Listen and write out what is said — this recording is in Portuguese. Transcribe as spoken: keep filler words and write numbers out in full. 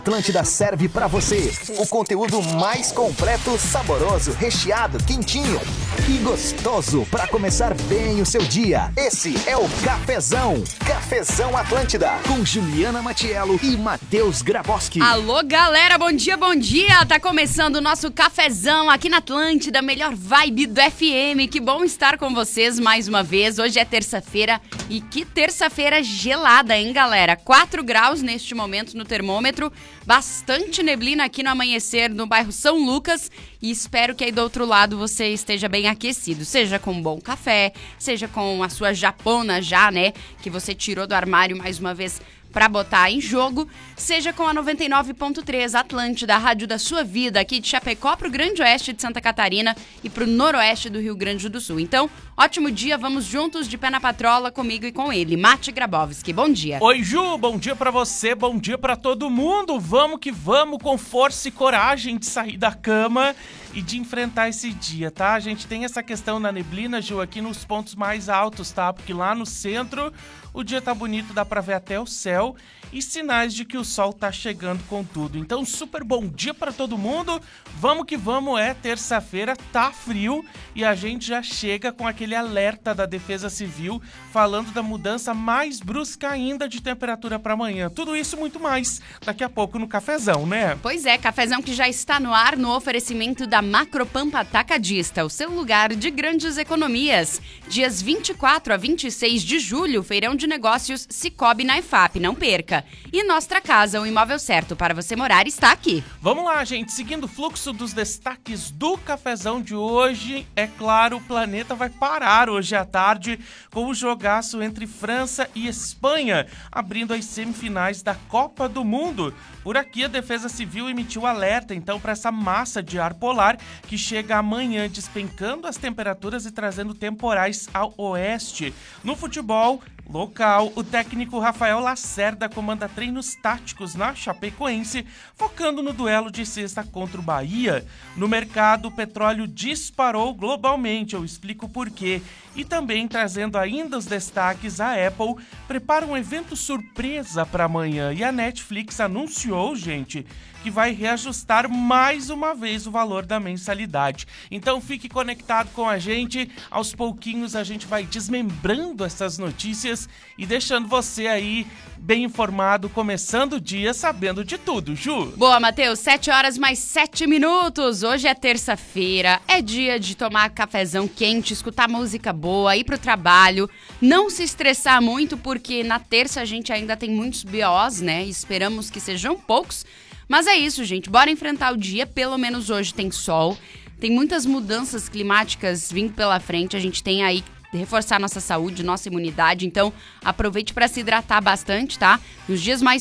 Atlântida serve pra você o conteúdo mais completo, saboroso, recheado, quentinho e gostoso pra começar bem o seu dia. Esse é o Cafezão. Cafezão Atlântida com Juliana Matiello e Matheus Graboski. Alô, galera, bom dia, bom dia. Tá começando o nosso Cafezão aqui na Atlântida, melhor vibe do F M. Que bom estar com vocês mais uma vez. Hoje é terça-feira e que terça-feira gelada, hein, galera? quatro graus neste momento no termômetro. Bastante neblina aqui no amanhecer no bairro São Lucas e espero que aí do outro lado você esteja bem aquecido, seja com um bom café, seja com a sua japona já, né, que você tirou do armário mais uma vez para botar em jogo, seja com a noventa e nove ponto três Atlântida, a rádio da sua vida, aqui de Chapecó pro Grande Oeste de Santa Catarina e pro Noroeste do Rio Grande do Sul. Então, ótimo dia, vamos juntos de pé na patrola comigo e com ele, Mate Grabowski. Bom dia. Oi, Ju, bom dia pra você, bom dia pra todo mundo. Vamos que vamos, com força e coragem de sair da cama e de enfrentar esse dia, tá? A gente tem essa questão na neblina, Ju, aqui nos pontos mais altos, tá? Porque lá no centro o dia tá bonito, dá pra ver até o céu e sinais de que o sol tá chegando com tudo. Então, super bom dia pra todo mundo. Vamos que vamos, é terça-feira, tá frio e a gente já chega com aquele alerta da Defesa Civil falando da mudança mais brusca ainda de temperatura pra amanhã. Tudo isso e muito mais daqui a pouco no Cafezão, né? Pois é, Cafezão que já está no ar no oferecimento da Macropampa Atacadista, o seu lugar de grandes economias. Dias vinte e quatro a vinte e seis de julho, feirão de negócios Cicobi na I F A P, não perca. E Nostra Casa, o imóvel certo para você morar, está aqui. Vamos lá, gente, seguindo o fluxo dos destaques do Cafezão de hoje, é claro, o planeta vai parar hoje à tarde com o jogaço entre França e Espanha, abrindo as semifinais da Copa do Mundo. Por aqui, a Defesa Civil emitiu alerta, então, para essa massa de ar polar que chega amanhã despencando as temperaturas e trazendo temporais ao oeste. No futebol local, o técnico Rafael Lacerda comanda treinos táticos na Chapecoense, focando no duelo de sexta contra o Bahia. No mercado, o petróleo disparou globalmente, eu explico por quê. E também trazendo ainda os destaques, a Apple prepara um evento surpresa para amanhã e a Netflix anunciou, gente, que vai reajustar mais uma vez o valor da mensalidade. Então fique conectado com a gente, aos pouquinhos a gente vai desmembrando essas notícias e deixando você aí bem informado, começando o dia sabendo de tudo, Ju. Boa, Matheus, sete horas mais sete minutos. Hoje é terça-feira, é dia de tomar cafezão quente, escutar música boa, ir pro trabalho, não se estressar muito, porque na terça a gente ainda tem muitos B Os, né? Esperamos que sejam poucos. Mas é isso, gente. Bora enfrentar o dia. Pelo menos hoje tem sol. Tem muitas mudanças climáticas vindo pela frente. A gente tem aí que reforçar nossa saúde, nossa imunidade. Então, aproveite para se hidratar bastante, tá? Nos dias mais